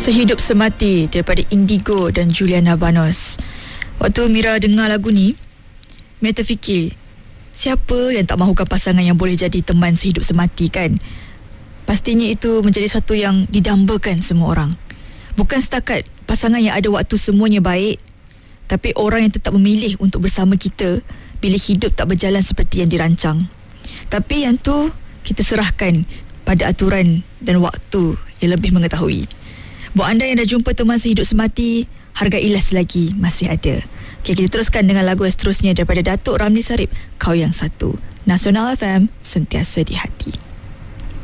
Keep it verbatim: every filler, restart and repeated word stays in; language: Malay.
Sehidup Semati daripada Indigo dan Juliana Banos. Waktu Mira dengar lagu ni, Mira terfikir, siapa yang tak mahukan pasangan yang boleh jadi teman sehidup semati kan? Pastinya itu menjadi sesuatu yang didambakan semua orang. Bukan setakat pasangan yang ada waktu semuanya baik, tapi orang yang tetap memilih untuk bersama kita bila hidup tak berjalan seperti yang dirancang. Tapi yang tu kita serahkan pada aturan dan waktu yang lebih mengetahui. Buat anda yang dah jumpa teman sehidup semati, hargailah selagi masih ada. Okay, kita teruskan dengan lagu yang seterusnya daripada Datuk Ramli Sarip, Kau Yang Satu. Nasional F M, sentiasa di hati.